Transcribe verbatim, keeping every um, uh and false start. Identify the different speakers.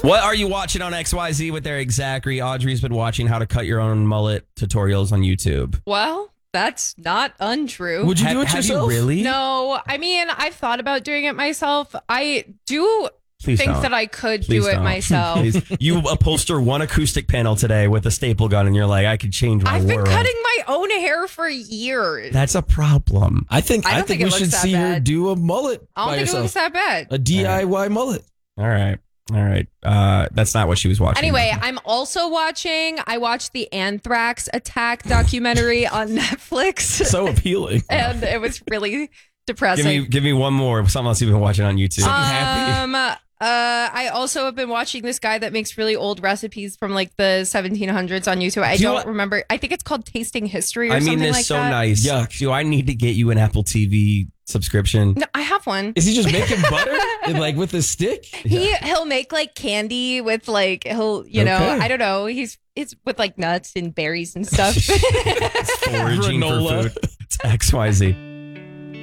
Speaker 1: What are you watching on X Y Z with Eric Zachary? Audrey's been watching how to cut your own mullet tutorials on YouTube.
Speaker 2: Well, that's not untrue.
Speaker 3: Would you do
Speaker 1: Ha-
Speaker 3: it
Speaker 1: have
Speaker 3: yourself?
Speaker 1: you really?
Speaker 2: No, I mean, I've thought about doing it myself. I do
Speaker 1: Please
Speaker 2: think
Speaker 1: don't.
Speaker 2: that I could
Speaker 1: Please
Speaker 2: do it
Speaker 1: don't.
Speaker 2: myself.
Speaker 1: Please. You upholster one acoustic panel today with a staple gun, and you're like, I could change my
Speaker 2: I've been
Speaker 1: world.
Speaker 2: cutting my own hair for years.
Speaker 1: That's a problem.
Speaker 3: I think
Speaker 2: I
Speaker 3: I,
Speaker 2: don't
Speaker 3: think,
Speaker 2: think it
Speaker 3: we
Speaker 2: looks
Speaker 3: should
Speaker 2: that
Speaker 3: see her
Speaker 2: bad.
Speaker 3: do a mullet
Speaker 2: I don't
Speaker 3: by
Speaker 2: think
Speaker 3: herself.
Speaker 2: it looks that bad.
Speaker 3: A D I Y mullet.
Speaker 1: All right. All right. Uh, that's not what she was watching.
Speaker 2: Anyway, I'm also watching, I watched the Anthrax attack documentary on Netflix.
Speaker 3: So appealing.
Speaker 2: And it was really
Speaker 1: give
Speaker 2: depressing.
Speaker 1: me give me one more. Something else you've been watching on YouTube.
Speaker 3: happy.
Speaker 2: Um, uh, I also have been watching this guy that makes really old recipes from like the seventeen hundreds on YouTube. I
Speaker 1: Do you
Speaker 2: don't
Speaker 1: want-
Speaker 2: remember. I think it's called Tasting History or
Speaker 1: I mean
Speaker 2: something
Speaker 1: this
Speaker 2: like
Speaker 1: so
Speaker 2: that.
Speaker 1: nice.
Speaker 3: Yuck.
Speaker 1: Do I need to get you an Apple T V subscription?
Speaker 2: No, I have one.
Speaker 3: Is he just making butter and like with a stick?
Speaker 2: He he'll make like candy with like he'll you know
Speaker 3: Okay.
Speaker 2: I don't know he's it's with like nuts and berries and stuff.
Speaker 1: Foraging for
Speaker 3: Granola.
Speaker 1: food. It's X Y Z.